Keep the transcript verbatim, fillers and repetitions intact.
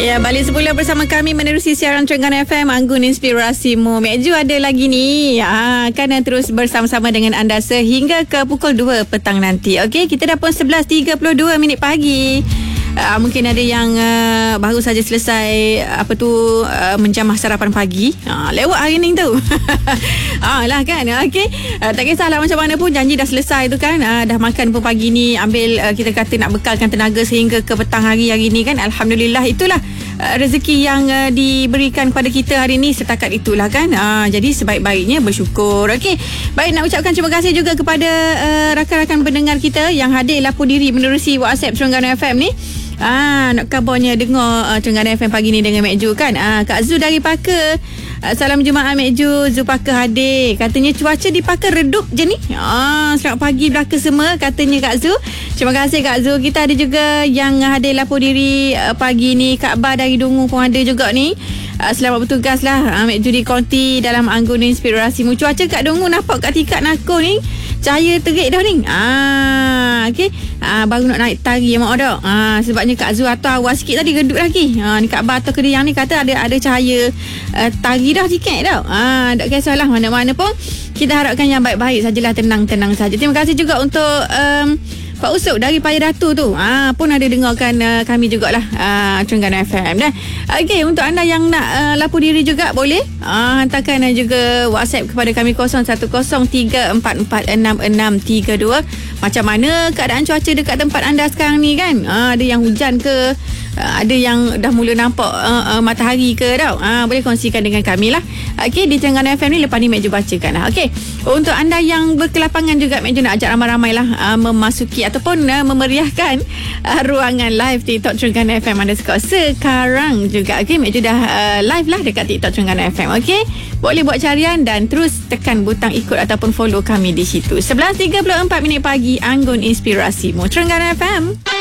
Ya, balik semula bersama kami menerusi siaran Terengganu F M, Anggun Inspirasimu. Mek Ju ada lagi ni. Ha, akan terus bersama-sama dengan anda sehingga ke pukul dua petang nanti. Okey, kita dah pun sebelas tiga puluh dua minit pagi. Uh, mungkin ada yang uh, baru saja selesai apa tu uh, menjamah sarapan pagi. Uh, lewat hari ni tu. Ah lah kan. Okey. Uh, tak kisahlah macam mana pun, janji dah selesai tu kan. Uh, dah makan pun pagi ni, ambil uh, kita kata nak bekalkan tenaga sehingga ke petang hari hari ni kan. Alhamdulillah, itulah uh, rezeki yang uh, diberikan kepada kita hari ni, setakat itulah kan. Uh, jadi sebaik-baiknya bersyukur. Okey. Baik, nak ucapkan terima kasih juga kepada uh, rakan-rakan pendengar kita yang hadir lapor diri menerusi WhatsApp Terengganu F M ni. Ah, nak kabarnya dengar uh, Terengganu F M pagi ni dengan Mek Ju kan. Ah, Kak Zu dari Paka. Uh, salam Jumaat Mek Ju. Zu Paka hadir. Katanya cuaca di Paka redup je ni. Ah, selamat pagi belaka semua, katanya Kak Zu. Terima kasih Kak Zu. Kita ada juga yang hadir lapor diri uh, pagi ni. Kak Ba dari Dungu pun ada juga ni. Uh, selamat bertugas lah uh, Mek Ju di konti dalam Anggun Inspirasimu. Cuaca kat Dungu nampak kat tingkat Nakul ni cahaya terik dah ni. Ah, okey. Ah, baru nak naik tari mak dak. Ah, sebabnya Kak Zu atau awal sikit tadi redup lagi. Ah, ni Kak Ba atau Kediang ni kata ada ada cahaya uh, tari dah sikit dah. Ah, tak kisahlah mana-mana pun. Kita harapkan yang baik-baik sajalah, tenang-tenang saja. Terima kasih juga untuk um, Pak Usuk dari Paya Datu tu. Ah, pun ada dengarkan uh, kami jugalah uh, Terengganu F M dah. Okey, untuk anda yang nak uh, lapor diri juga boleh uh, hantarkan uh, juga WhatsApp kepada kami kosong satu kosong tiga empat empat enam enam tiga dua. Macam mana keadaan cuaca dekat tempat anda sekarang ni kan? Uh, ada yang hujan ke? Uh, ada yang dah mula nampak uh, uh, matahari ke tau. Uh, boleh kongsikan dengan kami lah. Okey, di Terengganu F M ni lepas ni Mek Ju bacakan lah. Okey, untuk anda yang berkelapangan juga, Mek Ju nak ajak ramai-ramai lah uh, memasuki ataupun uh, memeriahkan uh, ruangan live TikTok Terengganu F M underscore sekarang juga. Okey, Mek Ju dah uh, live lah dekat TikTok Terengganu F M. Okey, boleh buat carian dan terus tekan butang ikut ataupun follow kami di situ. sebelas tiga puluh empat minit pagi, Anggun Inspirasimu Terengganu F M.